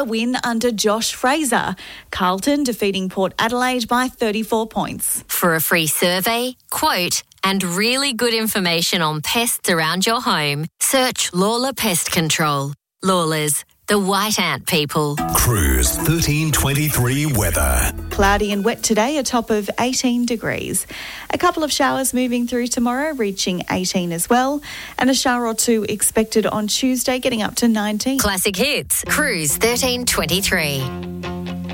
A win under Josh Fraser. Carlton defeating Port Adelaide by 34 points. For a free survey, quote, and really good information on pests around your home, search Lawler Pest Control. Lawlers, the white ant people. Cruise 1323 weather. Cloudy and wet today, a top of 18 degrees. A couple of showers moving through tomorrow, reaching 18 as well. And a shower or two expected on Tuesday, getting up to 19. Classic Hits, Cruise 1323.